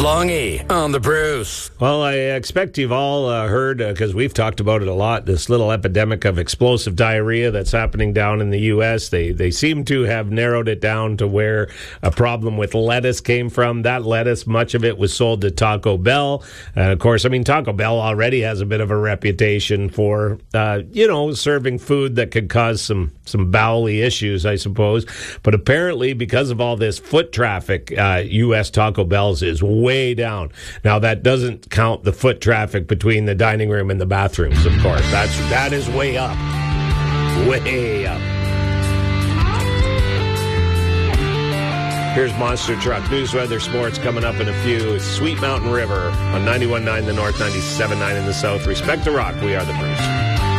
Longy on the Bruce. Well, I expect you've all heard, because we've talked about it a lot, this little epidemic of explosive diarrhea that's happening down in the U.S. They seem to have narrowed it down to where a problem with lettuce came from. That lettuce, much of it was sold to Taco Bell. Of course, I mean, Taco Bell already has a bit of a reputation for, serving food that could cause some bowely issues, I suppose. But apparently, because of all this foot traffic, U.S. Taco Bell's is way down. Now, that doesn't count the foot traffic between the dining room and the bathrooms, of course. That is way up. Way up. Here's Monster Truck News, weather, sports coming up in a few. Sweet Mountain River on 91.9 in the north, 97.9 in the south. Respect the rock. We are the Bruce.